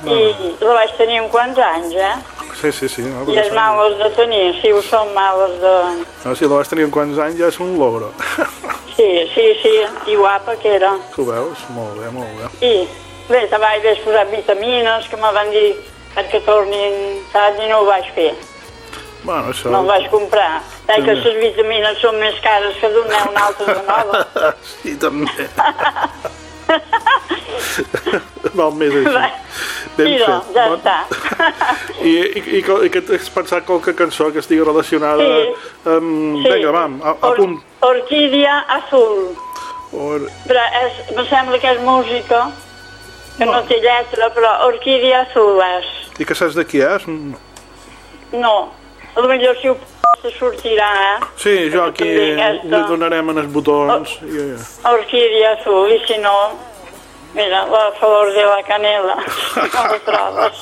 I la vaig tenir uns quants anys, Sí. No, I és males de tenir, sí, ho són males de... No, si la vas tenir uns quants anys ja és un logro. Sí, i guapa que era. Tu ho veus? Molt bé. I bé, també vaig posar vitamines, que me van dir que tornin, saps, i no ho vaig fer. Bueno, això... No el vaig comprar. Que les vitamines són més cares que donar una altra de nova. Sí, també. Val més així. Mira, ja està. I que t'has pensat qualque cançó que estigui relacionada amb... Vinga, vam, a punt. Orquídia azul. Però me sembla que és música, que no té lletra, però Orquídia azul és. I que saps de qui és? No, potser si ho sortirà, Sí, jo aquí li donarem en els botons. Orquídia azul, i si no... Mira, la flor de la canela, no la trobes.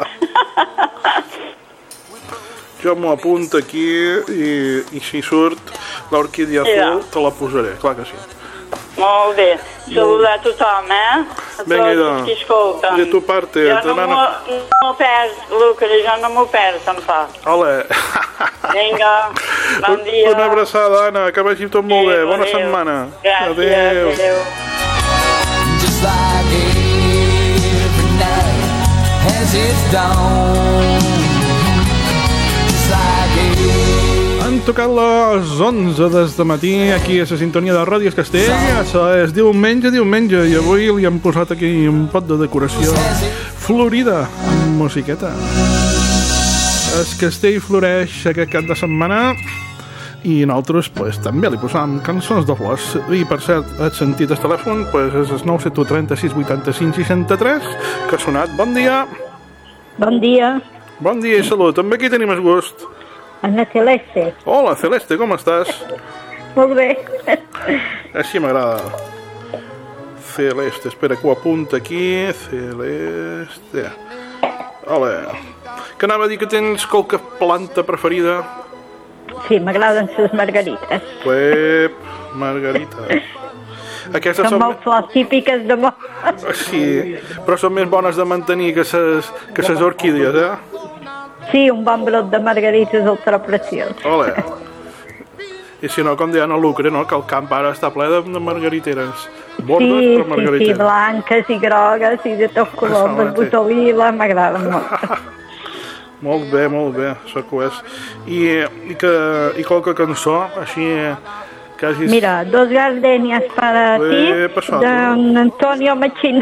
Jo m'ho apunto aquí i si surt l'orquídia azul te la posaré, clar que sí. Molt bé. Saludar a tothom, A tots qui escolten. De tu parte. Jo no m'ho perds, Lucre, jo no m'ho perds, tampoc. Ole. Vinga, bon dia. Una abraçada, Anna, que vagi tot molt bé. Bona setmana. Gràcies, adéu. Just like every night as it's dawn. Just like Han tocat les 11 des de matí aquí a la sintonia de Ràdios Castell. Això és diumenge, i avui li han posat aquí un pot de decoració florida amb musiqueta. El Castell floreix aquest cap de setmana i nosaltres també li posam cançons de flors. I per cert, has sentit el telèfon, és el 971 36 85 63 que ha sonat. Bon dia. Bon dia. Bon dia i salut. Amb qui tenim el gust? Ana Celeste. Hola, Celeste, com estàs? Molt bé. Així m'agrada. Celeste, espera que ho apunta aquí. Celeste. Hola. Que anava a dir que tens qualque planta preferida? Sí, m'agraden les margarites. Margarites. Aquestes són molt flors típiques de món. Sí, però són més bones de mantenir que ses orquídies, Sí, un bon brot de margarites és ultra preciós. Ole. I si no, com deien a Lucre, no? Que el camp ara està ple de margariteres. Bordes, però margariteres. Sí, blanques i grogues i de tot color, de botolila, m'agraden molt. Molt bé, això que ho és. I qualque cançó, així... Mira, Dos gardenias para ti, de Antonio Machín.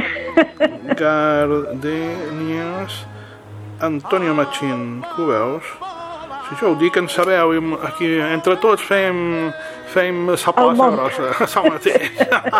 Gardenias... Antonio Machín, que ho veus? Si jo ho dic, en sabeu, aquí entre tots fem sa plaça grossa, sa mateix.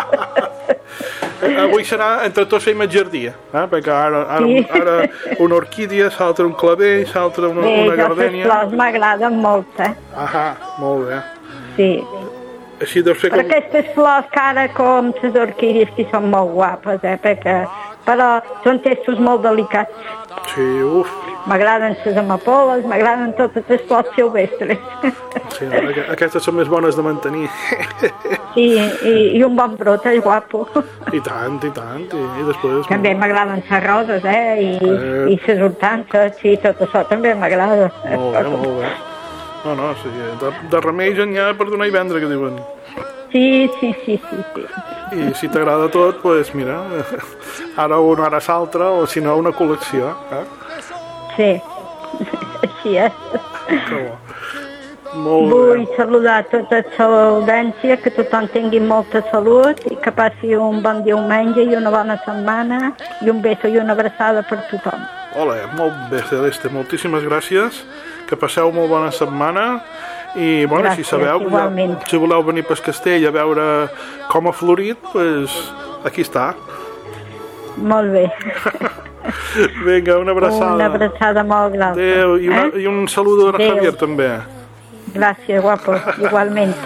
Avui serà entre tots fem el jardí, perquè ara una orquídia, s'altra un clavell, s'altra una gardènia. Les flors m'agraden molt, molt bé. Sí. Així deu ser com... Però aquestes flors que ara com les orquídies que són molt guapes, però són textos molt delicats. Sí, M'agraden les amapoles, m'agraden totes les flors silvestres. Sí, aquestes són més bones de mantenir. Sí, i un bon brot és guapo. I tant, i després... També m'agraden les roses, i les hortances, sí, tot això també m'agrada. Molt bé. No, sí, de remeis en hi ha per donar i vendre, que diuen. Sí. I si t'agrada tot, doncs mira, ara un, ara l'altre, o si no, una col·lecció. Sí, així és. Que bo. Molt bé. Vull saludar tota l'audiència, que tothom tingui molta salut i que passi un bon diumenge i una bona setmana i un beso i una abraçada per tothom. Hola, molt bé, Celeste, moltíssimes gràcies, que passeu molt bona setmana. I, bueno, gràcies, si sabeu, si voleu venir pel Castell a veure com ha florit, doncs aquí està. Molt bé. Vinga, una abraçada. Una abraçada molt gran. Adéu, i un saludo a Javier, també. Gràcies, guapo, igualment.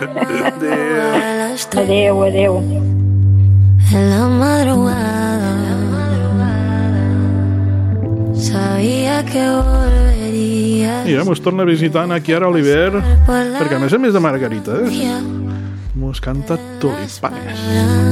Adéu. En la madrugada sabia que volveria. Mira, mos torna a visitar Ana Chiara Oliver, perquè a més de margarites mos canta Tulipanes.